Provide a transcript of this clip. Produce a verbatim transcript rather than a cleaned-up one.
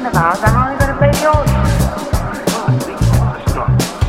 playing of ours, I'm only going to play yours.